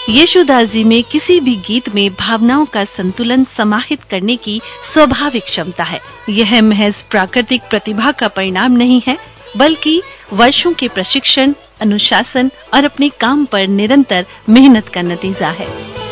यशोदास जी में किसी भी गीत में भावनाओं का संतुलन समाहित करने की स्वाभाविक क्षमता है। यह महज प्राकृतिक प्रतिभा का परिणाम नहीं है, बल्कि वर्षों के प्रशिक्षण, अनुशासन और अपने काम पर निरंतर मेहनत का नतीजा है।